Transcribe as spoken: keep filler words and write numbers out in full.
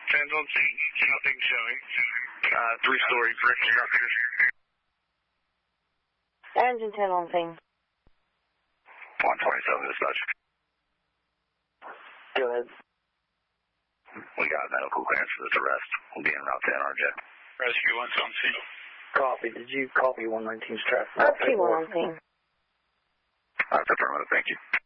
Tens on scene. Nothing showing. Uh, three-story brick structures. Engine ten on scene. one twenty-seven dispatch. Go ahead. We got medical clearance for this arrest. We'll be en route to N R J. Rescue one's on scene. Copy. Did you copy one nineteen's traffic? Rescue one on scene. That's affirmative. Thank you.